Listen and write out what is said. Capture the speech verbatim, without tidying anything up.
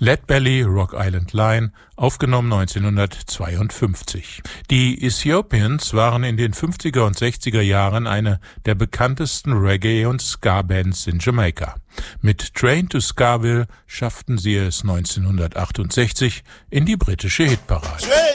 Lead Belly, Rock Island Line, aufgenommen neunzehnhundertzweiundfünfzig. Die Ethiopians waren in den fünfziger und sechziger Jahren eine der bekanntesten Reggae- und Ska-Bands in Jamaika. Mit Train to Skaville schafften sie es neunzehnhundertachtundsechzig in die britische Hitparade.